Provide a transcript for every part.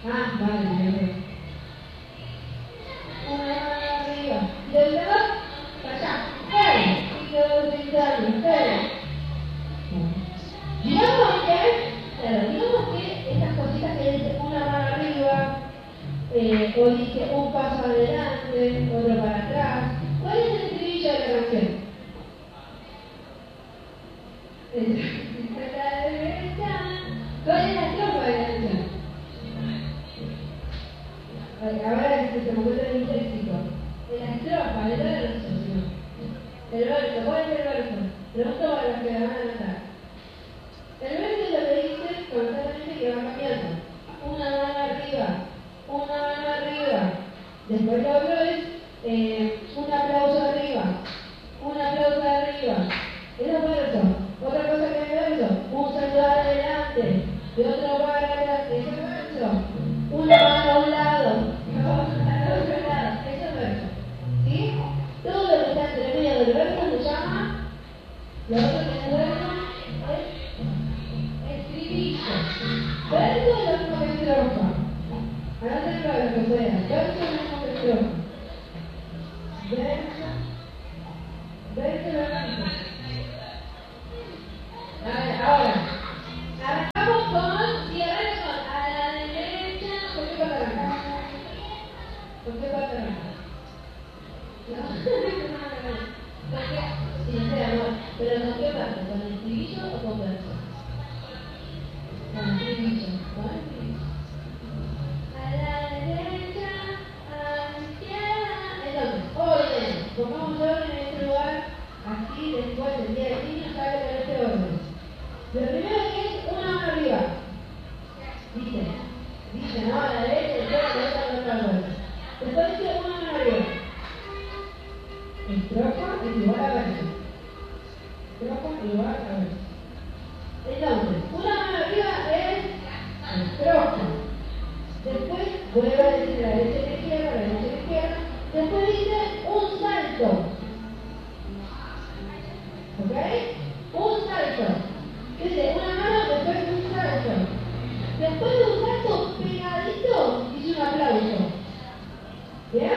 Ah, vale. Una mano arriba. Del dedo para allá. Y todo utilizarlo. Digamos que estas cositas que dice una mano arriba, o dice un paso adelante, otro para atrás. ¿Cuál es el estribillo de la canción? ¿Cuál es la estrofa de la canción? Ahora se me ocurre el intrínsito. En la estrofa, el verso, el verso, ¿cuál es el verso? Pregunto para los que la van a anotar. El verso es lo que dice constantemente que va cambiando. Una mano arriba, una mano arriba. Después lo otro es un aplauso arriba, un aplauso arriba. Eso es verso. Otra cosa que es verso, un salto adelante, de otro para atrás. Eso es verso. Una mano a un lado, otra al otro lado. Eso es verso. ¿Sí? Todo lo que está entre medio del verso se llama, lo otro que es verso es estribillo. Verso es lo mismo que estrofa. Anoten para que puedan. Verso es lo mismo que estrofa. Verso es lo mismo. Ahora, arrancamos con, si arranca con a la derecha, ¿con qué pata arranca? ¿Con qué pata arranca? ¿Con qué? Sí, sea, no, pero ¿con qué pata? ¿Con el estribillo o con verso? Con el estribillo, con el estribillo. A la derecha, a la izquierda. Entonces, orden, pongamos orden en este lugar, así después el día del niño sale con este orden. Lo primero que es una mano arriba. Dice, no, a la derecha, la otra vuelta. Después dice una mano arriba. Estrofa es igual a verso. Estrofa igual a verso. Entonces, una mano arriba es estrofa. Después vuelve a decir la derecha y la izquierda, la derecha y la izquierda. Después dice un salto. ¿Ok? Un salto. Dice una mano, después un salto. Después de un salto pegadito, dice un aplauso. ¿Bien?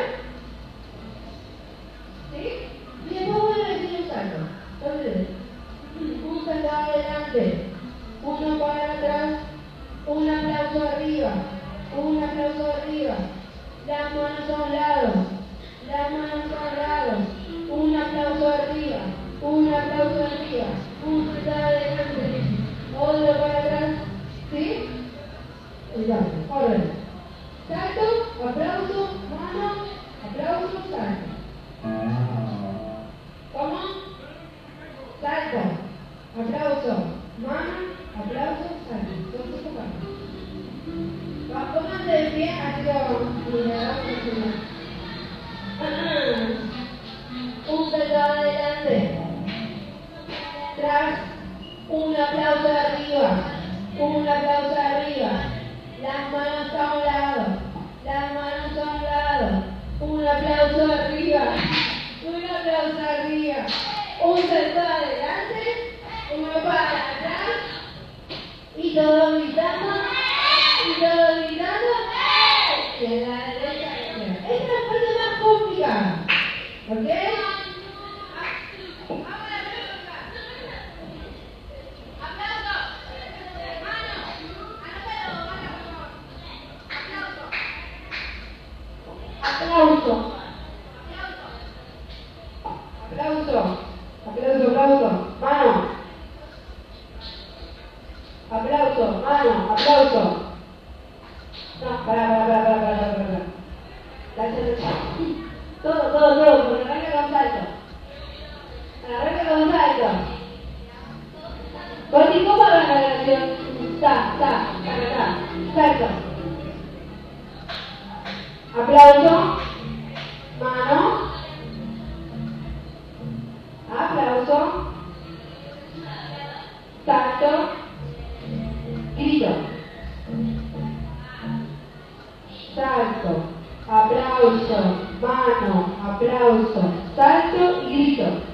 ¿Sí? Y después vuelve a decir un salto. Entonces, un salto adelante, uno para atrás, un aplauso arriba, un aplauso arriba, las manos a un lado, las manos a un lado, un aplauso arriba, un aplauso arriba, un salto adelante, otro para atrás, ¿sí? Entonces, orden. Salto, aplauso, mano, aplauso, salto. ¿Cómo? Salto, aplauso, mano, aplauso, salto. Son 5 pasos. Pónganse de pie, así lo vamos a enseñar. Un salto adelante. Tras, un aplauso arriba. Un aplauso arriba. Las manos a un lado. Las manos a un lado. Un aplauso arriba. Un aplauso arriba. Un salto adelante. Uno para atrás. Y todo gritando. Y todo gritando. Y en la derecha. Esta es la parte más complicada. ¿Ok? Aplauso. Aplauso. Aplauso, aplauso. Mano. Aplauso, mano, aplauso. No, para. Todo, porque arranca con salto. Arranca con salto. Cortico para la canción. Salto. Aplauso, mano, aplauso, salto, grito. Salto, aplauso, mano, aplauso, salto y grito.